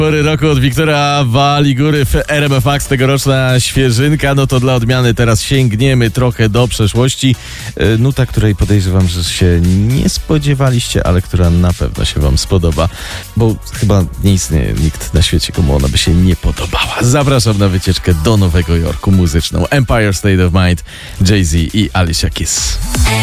Pory roku od Wiktora Waligury w RMF Max, tegoroczna świeżynka. No to dla odmiany teraz sięgniemy trochę do przeszłości. Nuta, której podejrzewam, że się nie spodziewaliście, ale która na pewno się wam spodoba, bo chyba nie istnieje nikt na świecie, komu ona by się nie podobała. Zapraszam na wycieczkę do Nowego Jorku muzyczną. Empire State of Mind, Jay-Z i Alicia Keys.